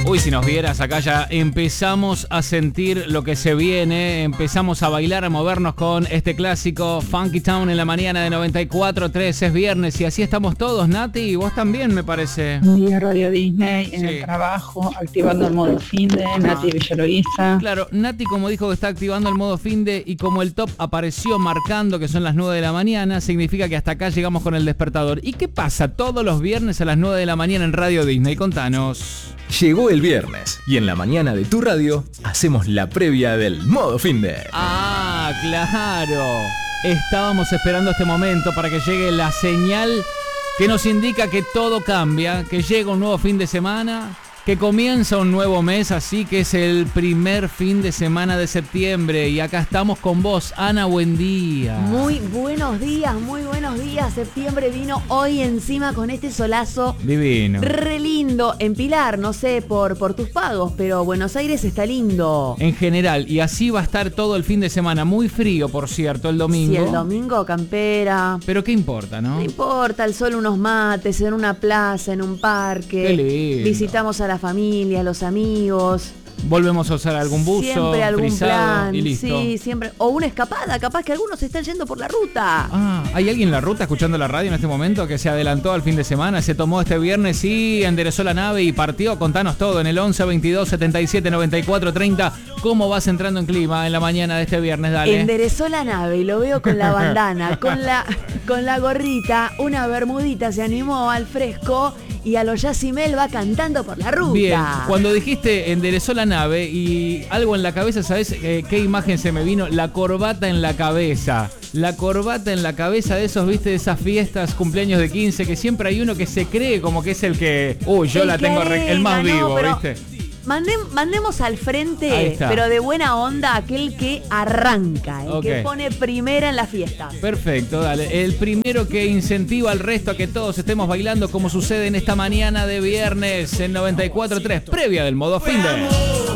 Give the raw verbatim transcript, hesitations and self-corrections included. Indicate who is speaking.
Speaker 1: Uy, si nos vieras, acá ya empezamos a sentir lo que se viene, empezamos a bailar, a movernos con este clásico Funky Town en la mañana de noventa y cuatro punto tres, es viernes y así estamos todos, Nati, y vos también, me parece.
Speaker 2: Un día Radio Disney, en
Speaker 1: Sí.
Speaker 2: el trabajo, activando el modo finde, Nati Villaloiza.
Speaker 1: Claro, Nati como dijo que está activando el modo finde y como el top apareció marcando que son las nueve de la mañana, significa que hasta acá llegamos con el despertador. ¿Y qué pasa todos los viernes a las nueve de la mañana en Radio Disney? Contanos.
Speaker 3: Llegó el viernes y en la mañana de tu radio hacemos la previa del modo finde.
Speaker 1: Ah, claro. Estábamos esperando este momento para que llegue la señal que nos indica que todo cambia, que llega un nuevo fin de semana, que comienza un nuevo mes, así que es el primer fin de semana de septiembre y acá estamos con vos, Ana, buen día.
Speaker 4: Muy buenos días, muy buenos días. Septiembre vino hoy encima con este solazo
Speaker 1: Divino.
Speaker 4: re lindo. En Pilar, no sé por, por tus pagos, pero Buenos Aires está lindo.
Speaker 1: En general, y así va a estar todo el fin de semana, muy frío, por cierto, el domingo.
Speaker 4: Si el domingo campera.
Speaker 1: Pero qué importa, ¿no?
Speaker 4: No importa, el sol, unos mates, en una plaza, en un parque.
Speaker 1: Qué lindo.
Speaker 4: Visitamos a la familia, a los amigos.
Speaker 1: Volvemos a usar algún buzo,
Speaker 4: Siempre algún
Speaker 1: frisado
Speaker 4: plan,
Speaker 1: y listo.
Speaker 4: sí, siempre. O una escapada, capaz que algunos están yendo por la ruta.
Speaker 1: Ah, ¿hay alguien en la ruta escuchando la radio en este momento que se adelantó al fin de semana, se tomó este viernes y enderezó la nave y partió? Contanos todo en el once, veintidós, setenta y siete, noventa y cuatro, treinta. ¿Cómo vas entrando en clima en la mañana de este viernes? Dale.
Speaker 4: Enderezó la nave y lo veo con la bandana, con la, con la gorrita, una bermudita, se animó al fresco y a lo Yacimel va cantando por la ruta.
Speaker 1: Bien, cuando dijiste enderezó la nave y algo en la cabeza, ¿sabes eh, qué imagen se me vino? La corbata en la cabeza. La corbata en la cabeza de esos, ¿viste? De esas fiestas, cumpleaños de quince, que siempre hay uno que se cree como que es el que... Uy, yo
Speaker 4: El
Speaker 1: la
Speaker 4: que
Speaker 1: tengo re- el más
Speaker 4: arena,
Speaker 1: vivo,
Speaker 4: no, pero
Speaker 1: ¿viste?
Speaker 4: Mandem- mandemos al
Speaker 1: Ahí
Speaker 4: frente,
Speaker 1: está.
Speaker 4: pero de buena onda, aquel que arranca, el
Speaker 1: Ok.
Speaker 4: que pone primera en la fiesta.
Speaker 1: Perfecto, dale. El primero que incentiva al resto a que todos estemos bailando como sucede en esta mañana de viernes en noventa y cuatro punto tres, previa del modo finde.